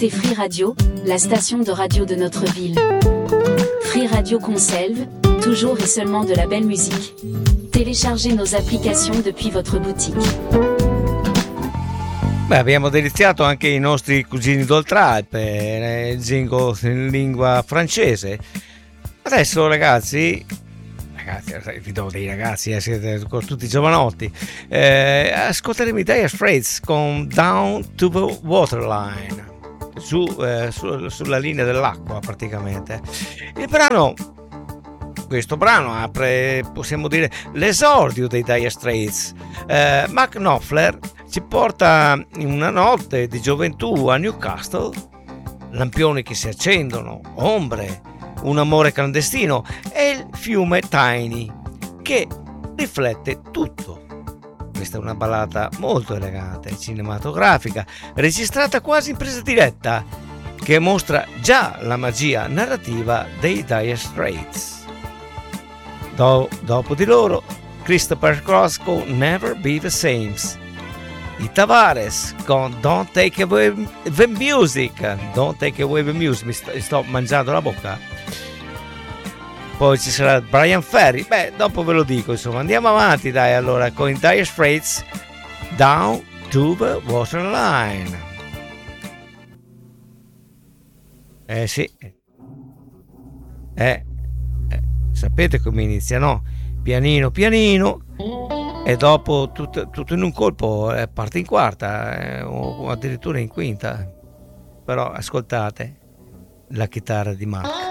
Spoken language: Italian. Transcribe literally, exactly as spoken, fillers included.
écoutez Free Radio, la station de radio de notre ville. Free Radio Conselve, toujours et seulement de la belle musique. Téléchargez nos applications depuis votre boutique. Beh, abbiamo deliziato anche i nostri cugini d'Oltralpe, il jingle in lingua francese. Adesso ragazzi, ragazzi, vi do dei ragazzi, eh, siete tutti giovanotti, eh, ascolteremo i Dire Straits con Down to the Waterline, su, eh, su, sulla linea dell'acqua praticamente. Il brano, questo brano apre, possiamo dire, l'esordio dei Dire Straits. eh, Mark Knopfler ci porta in una notte di gioventù a Newcastle, lampioni che si accendono, ombre, un amore clandestino e il fiume Tyne che riflette tutto. Questa è una ballata molto elegante, cinematografica, registrata quasi in presa diretta, che mostra già la magia narrativa dei Dire Straits. Do- dopo di loro, Christopher Cross con Never Be the Same, i Tavares con Don't Take Away the Music, Don't Take Away the Music, mi sto, sto mangiando la bocca. Poi ci sarà Brian Ferry, beh, dopo ve lo dico, insomma. Andiamo avanti, dai, allora, con i Dire Straits, Down to the Waterline. Eh sì, eh, eh sapete come inizia, no? Pianino, pianino, e dopo tutto, tutto in un colpo eh, parte in quarta, eh, o addirittura in quinta. Però ascoltate la chitarra di Mark.